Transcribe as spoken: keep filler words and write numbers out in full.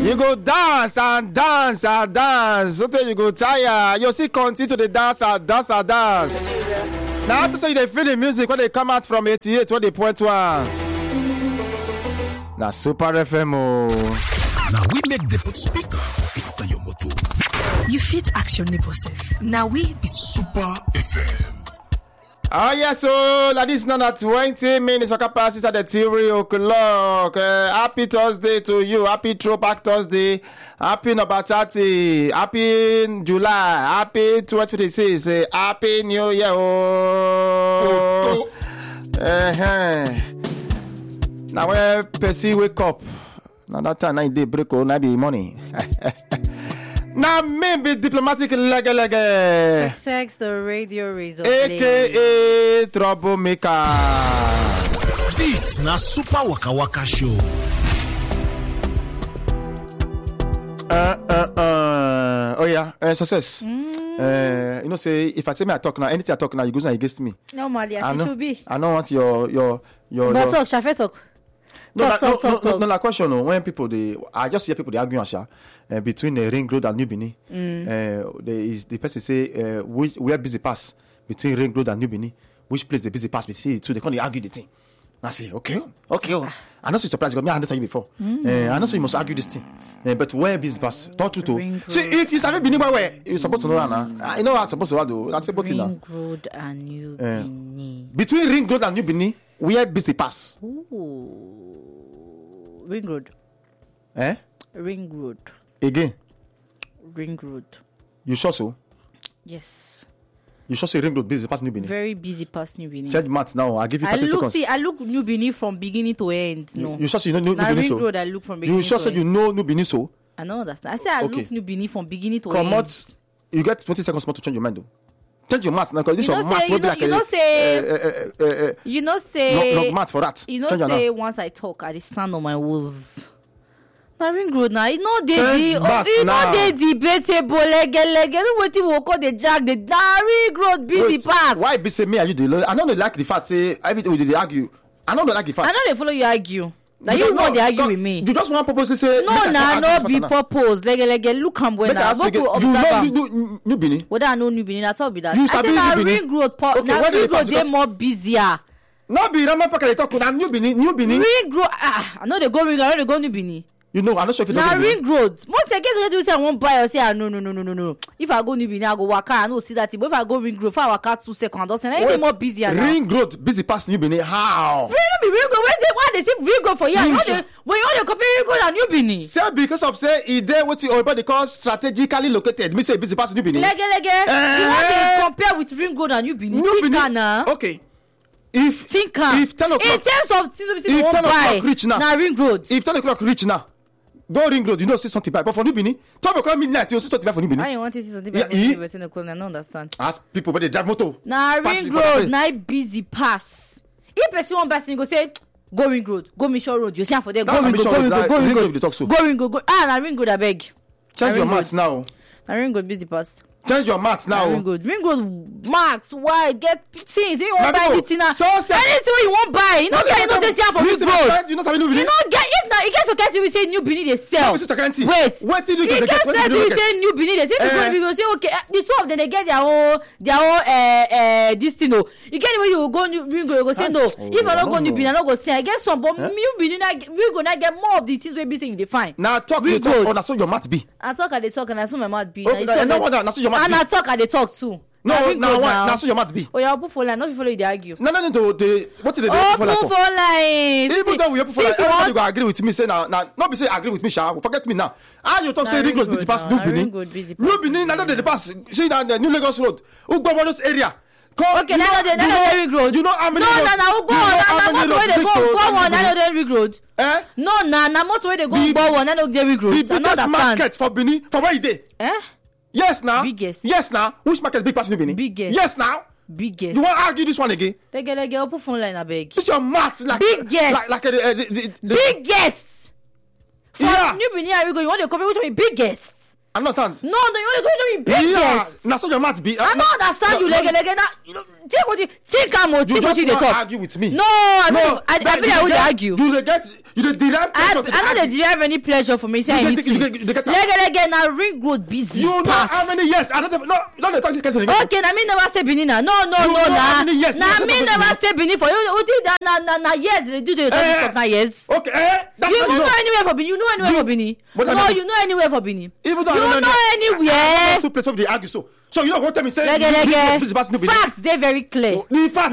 You go dance and dance and dance. So you go tire. You see continue to the dance and dance and dance. Now after say they feel the music when they come out from eighty-eight when they point one. Now Super F M. Now we make the put speaker inside your motor. You fit action neighbor self. Now we be Super F M. Oh yes, so like this now at twenty minutes for capacity at the three o'clock. Uh, happy Thursday to you. Happy Throwback Thursday. Happy number thirty. Happy July. Happy twenty twenty-six. Uh, happy New Year. Oh. Uh-huh. Now when Percy wake up, now that time nine day break or now be morning. Now maybe diplomatic lege lege. Success the radio result. A K A Troublemaker. This na Super Waka Waka Show. Uh uh uh. Oh yeah, uh, success. Mm. Uh, you know, say if I say me I talk now, anything I talk now, you go against me. Normally, as I it know, should be. I don't want your your your. But your talk, Shafe talk. No, Talk, no, talk, no, talk, no, talk. no, no, question. No, when people they, I just hear people they arguing, Asha, uh, between the Ring Road and New Benin. Mm. Uh, there is the person say, uh, which where busy pass between Ring Road and New Benin, which place the busy pass between the two? They can't argue the thing. I say, okay, okay. Oh. I know so surprised because me I understand you before. Mm. Uh, I know so you must argue this thing. Uh, but where busy pass? Talk to to. See if you have Benin where you're supposed to know now. I know I'm supposed to do. That's about it now. Ring Road and New Uh, Benin. between Ring Road and New Benin, where busy pass? Ooh. Ring Road. Eh? Ring Road. Again, Ring Road. you sure so? Yes. You sure say Ring Road busy pass New Benin? Very busy past New Benin. Check the math now. I'll give you I thirty look, seconds. see, I look New Benin from beginning to end. No. You sure say you know New, New Now Benin Ring so? Road, I look from beginning You sure to say end. you know New Benin so? I don't understand. I say I Okay. look New Benin from beginning to Come end. out. You get twenty seconds more to change your mind though. Change your math now because this You your know math say- will you be know- like you a, know say- uh, uh, uh, uh, You know log, say log math for that. You know change your say now. once I talk, I dey stand on my woes. Now Ring Road now, you know they Change the math you know now. they debatable lege lege. You know what you will call the jack the now Ring Road busy Wait, pass. why be say me and you the lawyer? I don't like the fact say everything we did they argue. I don't like the fact. I know they follow you argue. That Because- you know no, they argue because with me. You just want purpose to say No, make I nah, argue no this be matter now. purpose. Lege lege look am when Make I I ask you go again. to You know observe New, am. New, New Benin? Whether I know New Benin, that's all be that. You I sabi say na New Benin? Ring Road, po- Okay, na where do you Ring pass? Road dey Because- more busier. No be Rama Park they talk na New Benin, New Benin. Ring Road, ah, I know they go Ring Road, I know they go New Benin. You know, I'm not sure if you know Na New Benin. Ring Road. Most I get to say I won't buy or say ah, no no no no no no. If I go New Benin, I go waka. I know see that thing. But if I go Ring Road, if I waka two seconds, I don't say anything more busier now. Ring Road busy pass New Benin. How? Ring Road be Ring Road. Where they why they say Ring Road for you? Ring How Road. they when you only compare Ring Road and New Benin? Say because of say e dey wetin everybody call strategically located. Me say busy pass New Benin. Lege lege. Eh. You want to compare with Ring Road and New Benin? New Think Benin. na. Okay. If Think am. if ten In o'clock terms of things we if won't ten buy, o'clock reach now. na Ring Road. if ten o'clock reach now, go Ring Road. You know see something buy. But for New Benin, twelve o'clock midnight you see something buy for New Why Benin. you want to see something Yeah, about eh? university in the I don't understand. Ask people where they drive motor. Na Pass Ring it for that Road, place. na busy pass. If person wan buy something, go say go Ring Road, go Mission Road. You see am for there. That Go na Ring Road, Mission go Ring Road, Road, go that Ring Ring Road Road. they talk so. Go Ring Road, go. Ah, na Ring Road abeg. Change your Ring maths now. Na Ring Road busy pass. Change your maths Na now. Ring Road, Ring Road, Max, wide, get things. You Na wan buy people, anything na. so say- Anything wey you wan buy, you no get, you no dey sell for You Ring see my Road. friend, You know something New You Benin? no get if na e get security we say New Benin dey sell. No, we say security. Wait, What did you e get? get What did security you we get? say New Benin dey say Eh. people we go say okay eh, the two of them dey get their own their own uh, uh, this thing o. E get the way you go go New Ring Road you go say no. If I no go New Benin I no go sell. I get some but New Benin na Ring Road na get more of the things wey be say you dey find. Now talk Ring you talk. Road. Oh, na so your math be. I talk I dey talk and I so my mouth be. Oh, Na you na- say no I- wonder, na so your mouth and be. I talk I dey talk too. Na No, Ring now Road what? now. Now so your math be. Oh yeah, open phone line. Not follow you dey argue. No, no, no. no the what did they do Open for like for? phone line. Even See- though we open for see like, if you everybody want- go agree with me. Say now, now, not be say agree with me, Sha. Forget me now. Ah, you talk Na say Ring Ring Road Road busy pass now, New na Ring Benin. Road busy New pass Benin, New now they Benin. pass. See that the New Lagos Road. Ugbo this area. Come, Okay, you na know- no dey na you no know- dey Ring Road. You know how many No, roads- na na you Ugbo know na how na many motor wey roads dey go Victor Ugbo and one na no New Benin? dey Ring Road. Eh? No, na na motor wey dey go The- Ugbo one na no dey Ring The Road. I no biggest understand. market for Benin, for where you dey? Eh? Yes, now. Biggest. Yes, now. Which market is big pass New Benin? Biggest. Yes, now. Biggest. You want to argue this one again? Lege lege open phone line abeg. This your math like Biggest. like like uh, the, the, the, the Biggest. For Yeah. New Benin and Ring Road, you want to compare which one be biggest? I understand. No, no, you want to compare which one be Yeah, biggest? now so your math be. I don't understand you, lege lege. Now, you know, take what you think. I'm You think what just you dey want to talk. argue with me. No, I no. don't. I, I but feel you like we get- dey argue. You dey get You dey derive I, pleasure. I know they derive any pleasure from me. Say You get- anything. you get- you get- Lege lege na ring road busy. You know pass. how many years? I don't have, no, no, they talk this kind of thing. Okay, na me never say Benin na. No, no, You no, know na. how many years? Na You know me how never many say Benin for you. You think that na na na years they do the Eh, talk na years. Okay, eh? That's You how know know. anywhere for Benin. You know anywhere You- for Benin. But I No, know- you know anywhere for Benin. Even though You I don't know know I- anywhere. I, I, I, I two places where they argue so. So you don't go tell me say Lege you- you- lege. this is Benin. Facts they very clear. The fact